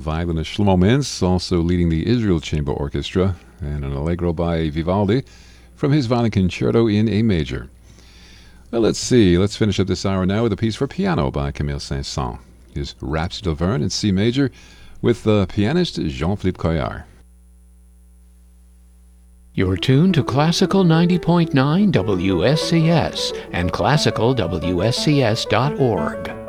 violinist Shlomo Mintz also leading the Israel Chamber Orchestra, and an allegro by Vivaldi from his violin concerto in A major. Well, let's see. Let's finish up this hour now with a piece for piano by Camille Saint-Saëns, his Rhapsody d'Auvergne in C major, with the pianist Jean-Philippe Couillard. You're tuned to Classical 90.9 WSCS and classicalwscs.org.